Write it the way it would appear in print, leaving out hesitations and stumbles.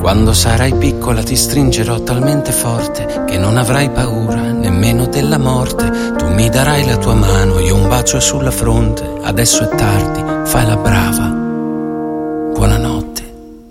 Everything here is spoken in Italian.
Quando sarai piccola ti stringerò talmente forte che non avrai paura nemmeno della morte. Tu mi darai la tua mano, io un bacio sulla fronte. Adesso è tardi, fai la brava,